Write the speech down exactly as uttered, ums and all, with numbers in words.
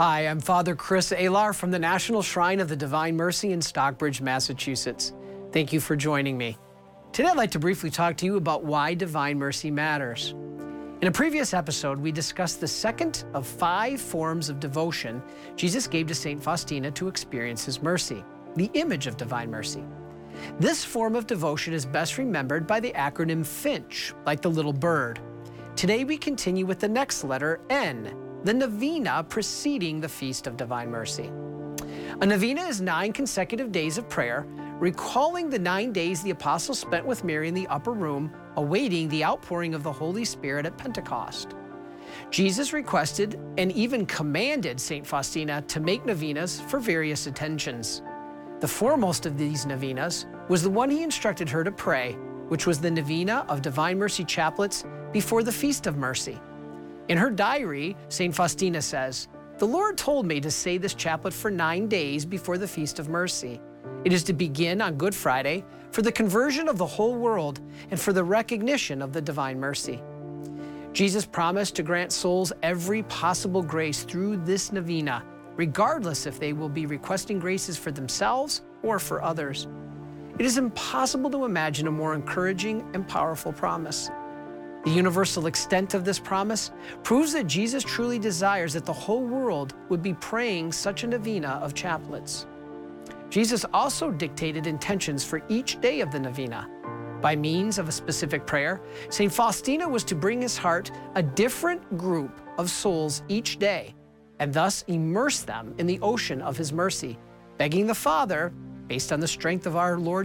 Hi, I'm Father Chris Alar from the National Shrine of the Divine Mercy in Stockbridge, Massachusetts. Thank you for joining me. Today I'd like to briefly talk to you about why Divine Mercy matters. In a previous episode, we discussed the second of five forms of devotion Jesus gave to Saint Faustina to experience his mercy, the image of Divine Mercy. This form of devotion is best remembered by the acronym FINCH, like the little bird. Today we continue with the next letter, N, the novena preceding the Feast of Divine Mercy. A novena is nine consecutive days of prayer, recalling the nine days the apostles spent with Mary in the upper room, awaiting the outpouring of the Holy Spirit at Pentecost. Jesus requested and even commanded Saint Faustina to make novenas for various intentions. The foremost of these novenas was the one he instructed her to pray, which was the novena of Divine Mercy chaplets before the Feast of Mercy. In her diary, Saint Faustina says, "The Lord told me to say this chaplet for nine days before the Feast of Mercy. It is to begin on Good Friday for the conversion of the whole world and for the recognition of the Divine Mercy." Jesus promised to grant souls every possible grace through this novena, regardless if they will be requesting graces for themselves or for others. It is impossible to imagine a more encouraging and powerful promise. The universal extent of this promise proves that Jesus truly desires that the whole world would be praying such a novena of chaplets. Jesus also dictated intentions for each day of the novena. By means of a specific prayer, Saint Faustina was to bring his heart a different group of souls each day, and thus immerse them in the ocean of his mercy, begging the Father, based on the strength of our Lord